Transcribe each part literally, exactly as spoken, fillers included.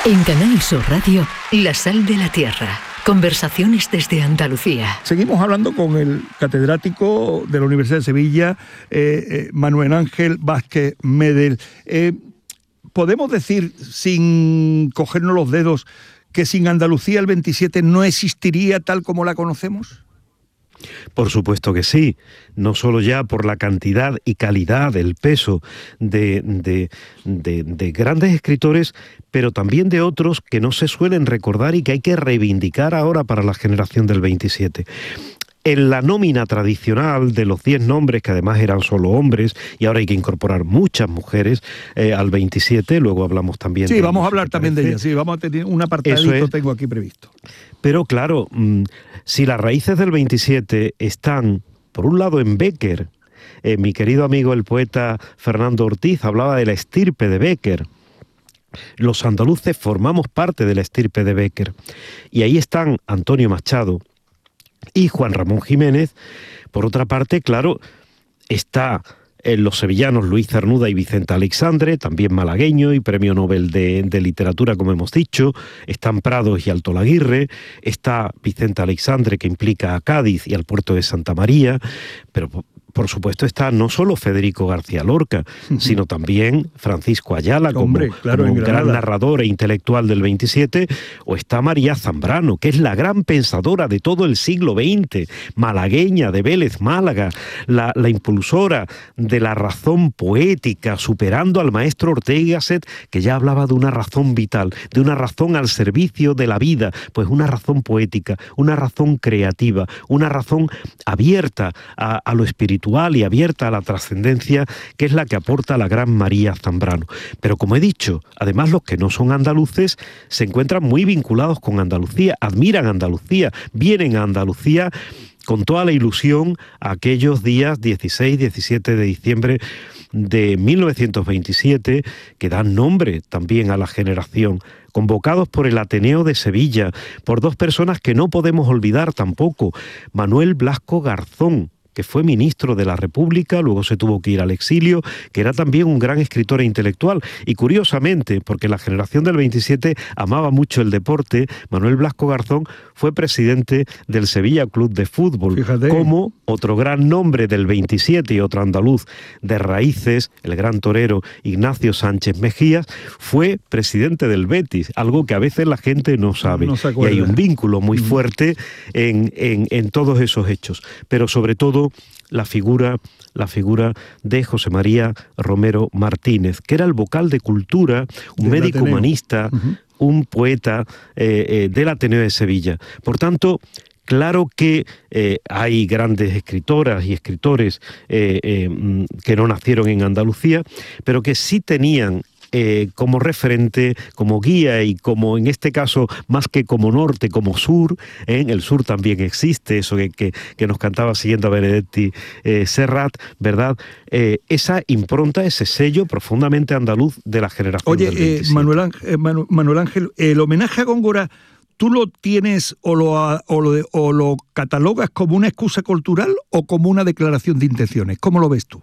En Canal Sur Radio, La Sal de la Tierra. Conversaciones desde Andalucía. Seguimos hablando con el catedrático de la Universidad de Sevilla, eh, eh, Manuel Ángel Vázquez Medel. Eh, ¿Podemos decir, sin cogernos los dedos, que sin Andalucía el veintisiete no existiría tal como la conocemos? Por supuesto que sí, no solo ya por la cantidad y calidad, el peso de, de, de, de grandes escritores, pero también de otros que no se suelen recordar y que hay que reivindicar ahora para la generación del veintisiete. En la nómina tradicional de los diez nombres, que además eran solo hombres, y ahora hay que incorporar muchas mujeres eh, al veintisiete, luego hablamos también sí, de... Sí, vamos a hablar también de ellas, sí, vamos a tener un apartadito, es, tengo aquí previsto. Pero claro, mmm, si las raíces del veintisiete están, por un lado, en Bécquer, eh, mi querido amigo el poeta Fernando Ortiz hablaba de la estirpe de Bécquer. Los andaluces formamos parte de la estirpe de Bécquer. Y ahí están Antonio Machado y Juan Ramón Jiménez. Por otra parte, claro, está en los sevillanos Luis Cernuda y Vicente Aleixandre, también malagueño y premio Nobel de, de literatura, como hemos dicho. Están Prados y Alto Laguirre, está Vicente Aleixandre, que implica a Cádiz y al puerto de Santa María, pero por supuesto está no solo Federico García Lorca, uh-huh. sino también Francisco Ayala, como, Hombre, claro, como un gran narrador e intelectual del veintisiete, o está María Zambrano, que es la gran pensadora de todo el siglo veinte, malagueña de Vélez, Málaga, la, la impulsora de la razón poética, superando al maestro Ortega y Gasset, que ya hablaba de una razón vital, de una razón al servicio de la vida, pues una razón poética, una razón creativa, una razón abierta a, a lo espiritual y abierta a la trascendencia, que es la que aporta la gran María Zambrano. Pero como he dicho, además los que no son andaluces se encuentran muy vinculados con Andalucía, admiran Andalucía, vienen a Andalucía con toda la ilusión a aquellos días dieciséis, diecisiete de diciembre de mil novecientos veintisiete, que dan nombre también a la generación, convocados por el Ateneo de Sevilla, por dos personas que no podemos olvidar tampoco, Manuel Blasco Garzón, que fue ministro de la República, luego se tuvo que ir al exilio, que era también un gran escritor e intelectual. Y curiosamente, porque la generación del veintisiete amaba mucho el deporte, Manuel Blasco Garzón fue presidente del Sevilla Club de Fútbol. Fíjate. Como otro gran nombre del veintisiete y otro andaluz de raíces, el gran torero Ignacio Sánchez Mejías, fue presidente del Betis, algo que a veces la gente no sabe. No se acuerda. Y hay un vínculo muy fuerte en, en, en todos esos hechos. Pero sobre todo, la figura, la figura de José María Romero Martínez, que era el vocal de Cultura, un del médico Ateneo. Humanista, uh-huh. un poeta eh, eh, del Ateneo de Sevilla. Por tanto, claro que eh, hay grandes escritoras y escritores eh, eh, que no nacieron en Andalucía, pero que sí tenían Eh, como referente, como guía y como, en este caso, más que como norte, como sur. ¿eh? En el sur también existe eso que, que, que nos cantaba siguiendo a Benedetti eh, Serrat, ¿verdad? Eh, esa impronta, ese sello profundamente andaluz de la generación Oye, del veintisiete. Eh, Manuel, Ángel, Manu, Manuel Ángel, el homenaje a Góngora, ¿tú lo tienes o lo, o, lo, o lo catalogas como una excusa cultural o como una declaración de intenciones? ¿Cómo lo ves tú?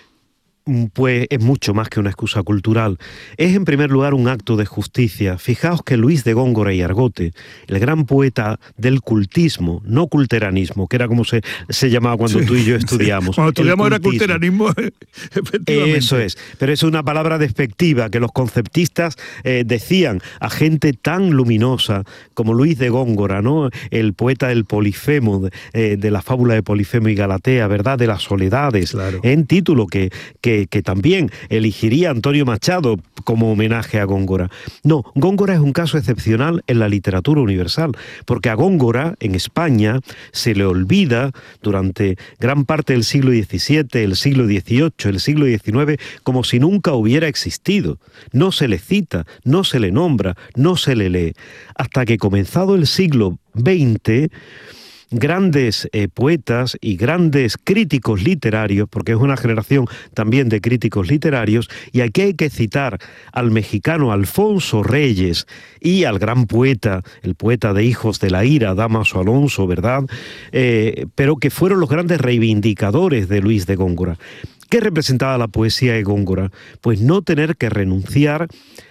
Pues es mucho más que una excusa cultural. Es en primer lugar un acto de justicia. Fijaos que Luis de Góngora y Argote, el gran poeta del cultismo, no culteranismo, que era como se, se llamaba cuando sí, tú y yo estudiamos. Sí. Cuando estudiamos era culteranismo, efectivamente. Eso es, pero es una palabra despectiva que los conceptistas eh, decían a gente tan luminosa como Luis de Góngora, ¿no? El poeta del Polifemo, de, eh, de la fábula de Polifemo y Galatea, ¿verdad? De las soledades, claro. En título que, que Que, que también elegiría Antonio Machado como homenaje a Góngora. No, Góngora es un caso excepcional en la literatura universal, porque a Góngora, en España, se le olvida durante gran parte del siglo diecisiete, el siglo dieciocho, el siglo diecinueve, como si nunca hubiera existido. No se le cita, no se le nombra, no se le lee. Hasta que comenzado el siglo veinte, grandes eh, poetas y grandes críticos literarios, porque es una generación también de críticos literarios, y aquí hay que citar al mexicano Alfonso Reyes y al gran poeta, el poeta de Hijos de la Ira, Dámaso Alonso, ¿verdad? Eh, pero que fueron los grandes reivindicadores de Luis de Góngora. ¿Qué representaba la poesía de Góngora? Pues no tener que renunciar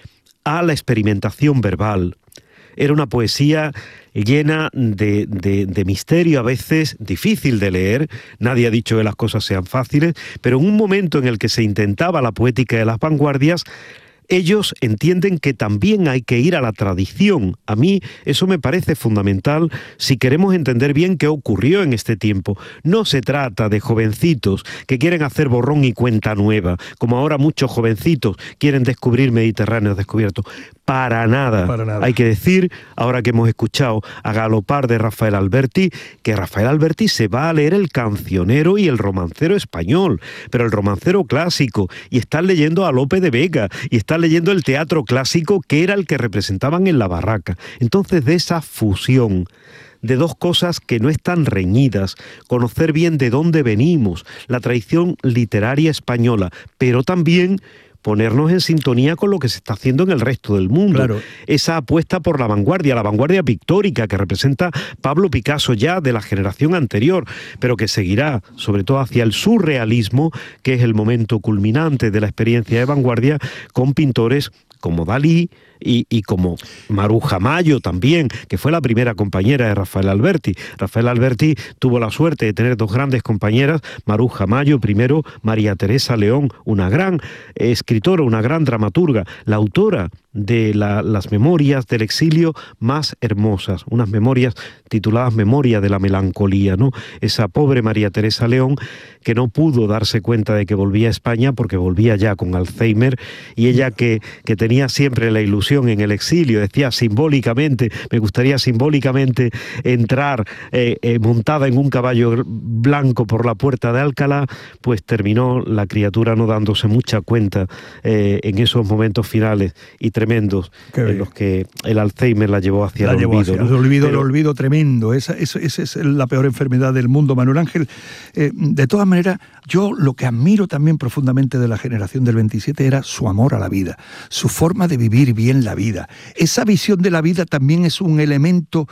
a la experimentación verbal. Era una poesía llena de, de, de misterio, a veces difícil de leer. Nadie ha dicho que las cosas sean fáciles, pero en un momento en el que se intentaba la poética de las vanguardias, ellos entienden que también hay que ir a la tradición. A mí eso me parece fundamental si queremos entender bien qué ocurrió en este tiempo. No se trata de jovencitos que quieren hacer borrón y cuenta nueva, como ahora muchos jovencitos quieren descubrir Mediterráneos descubiertos. Para nada. Para nada. Hay que decir, ahora que hemos escuchado a galopar de Rafael Alberti, que Rafael Alberti se va a leer el cancionero y el romancero español, pero el romancero clásico, y están leyendo a Lope de Vega, y están leyendo el teatro clásico que era el que representaban en la barraca. Entonces, de esa fusión de dos cosas que no están reñidas, conocer bien de dónde venimos, la tradición literaria española, pero también ponernos en sintonía con lo que se está haciendo en el resto del mundo. Claro. Esa apuesta por la vanguardia, la vanguardia pictórica que representa Pablo Picasso ya de la generación anterior, pero que seguirá sobre todo hacia el surrealismo, que es el momento culminante de la experiencia de vanguardia, con pintores como Dalí y, y como Maruja Mayo también, que fue la primera compañera de Rafael Alberti. Rafael Alberti tuvo la suerte de tener dos grandes compañeras, Maruja Mayo, primero María Teresa León, una gran escritora, una gran dramaturga, la autora de la, las memorias del exilio más hermosas, unas memorias tituladas Memoria de la Melancolía, ¿no? Esa pobre María Teresa León que no pudo darse cuenta de que volvía a España porque volvía ya con Alzheimer, y ella que, que tenía siempre la ilusión en el exilio, decía simbólicamente, me gustaría simbólicamente entrar eh, eh, montada en un caballo blanco por la puerta de Alcalá, pues terminó la criatura no dándose mucha cuenta eh, en esos momentos finales y tremendos en los que el Alzheimer la llevó hacia la el llevó olvido. hacia ¿no? el olvido, Pero, el olvido tremendo. Esa, esa, esa es la peor enfermedad del mundo, Manuel Ángel. Eh, de todas maneras, yo lo que admiro también profundamente de la generación del veintisiete era su amor a la vida, su forma de vivir bien la vida. Esa visión de la vida también es un elemento,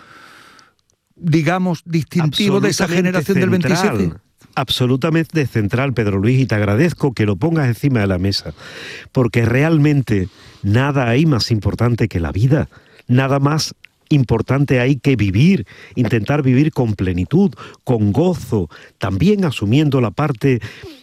digamos, distintivo de esa generación del veintisiete. Absolutamente central, Pedro Luis, y te agradezco que lo pongas encima de la mesa, porque realmente nada hay más importante que la vida, nada más importante hay que vivir, intentar vivir con plenitud, con gozo, también asumiendo la parte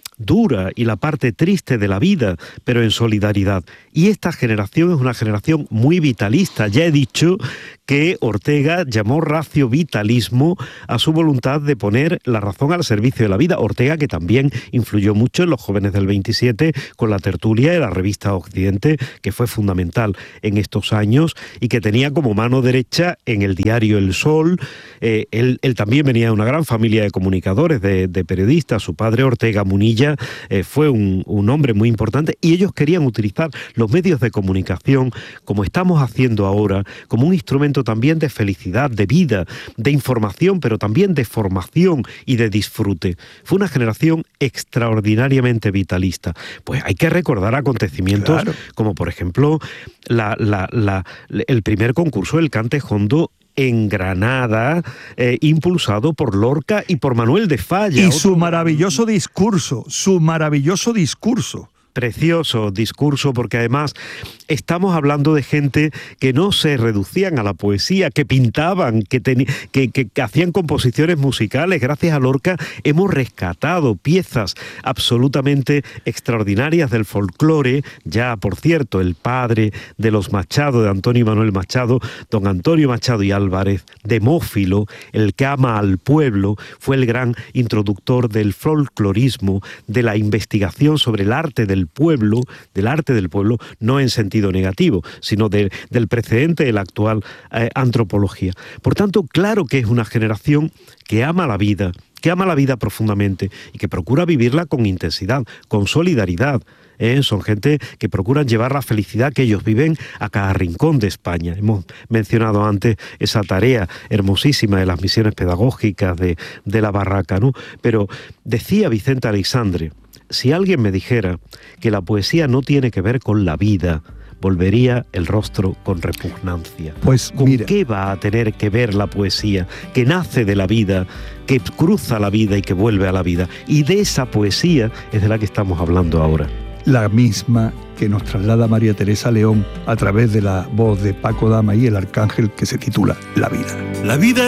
dura y la parte triste de la vida, pero en solidaridad. Y esta generación es una generación muy vitalista. Ya he dicho que Ortega llamó ratio vitalismo a su voluntad de poner la razón al servicio de la vida. Ortega, que también influyó mucho en los jóvenes del veintisiete con la tertulia de la revista Occidente, que fue fundamental en estos años y que tenía como mano derecha en el diario El Sol. Eh, él, él también venía de una gran familia de comunicadores, de, de periodistas. Su padre, Ortega Munilla, eh, fue un, un hombre muy importante, y ellos querían utilizar los medios de comunicación, como estamos haciendo ahora, como un instrumento también de felicidad, de vida, de información, pero también de formación y de disfrute. Fue una generación extraordinariamente vitalista. Pues hay que recordar acontecimientos, claro, como por ejemplo la, la, la, el primer concurso del Cante Jondo en Granada, eh, impulsado por Lorca y por Manuel de Falla. Y otro... su maravilloso discurso, su maravilloso discurso. Precioso discurso, porque además estamos hablando de gente que no se reducían a la poesía, que pintaban, que, que, que, que hacían composiciones musicales. Gracias a Lorca hemos rescatado piezas absolutamente extraordinarias del folclore. Ya, por cierto, el padre de los Machado, de Antonio y Manuel Machado, don Antonio Machado y Álvarez, Demófilo, el que ama al pueblo, fue el gran introductor del folclorismo, de la investigación sobre el arte del pueblo, del arte del pueblo, no en sentido negativo, sino de, del precedente de la actual eh, antropología. Por tanto, claro que es una generación que ama la vida, que ama la vida profundamente y que procura vivirla con intensidad, con solidaridad. ¿Eh? Son gente que procuran llevar la felicidad que ellos viven a cada rincón de España. Hemos mencionado antes esa tarea hermosísima de las misiones pedagógicas de, de la barraca, ¿no? Pero decía Vicente Aleixandre, si alguien me dijera que la poesía no tiene que ver con la vida, volvería el rostro con repugnancia. Pues ¿Con mira, qué va a tener que ver la poesía que nace de la vida, que cruza la vida y que vuelve a la vida? Y de esa poesía es de la que estamos hablando ahora. la misma que nos traslada María Teresa León a través de la voz de Paco Dama y el Arcángel, que se titula La vida. La vida